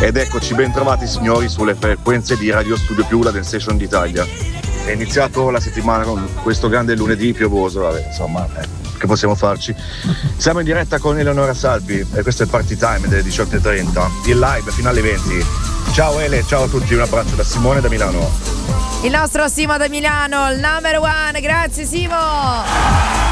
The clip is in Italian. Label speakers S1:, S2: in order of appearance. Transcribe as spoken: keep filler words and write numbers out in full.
S1: Ed eccoci ben trovati signori sulle frequenze di Radio Studio Più, la Dance Station d'Italia. È iniziato la settimana con questo grande lunedì piovoso, vabbè, insomma, eh, che possiamo farci? Siamo in diretta con Eleonora Salvi e questo è il Party Time delle diciotto e trenta, il live fino alle venti. Ciao Ele, ciao a tutti, un abbraccio da Simone da Milano.
S2: Il nostro Simo da Milano, il number one, grazie Simo!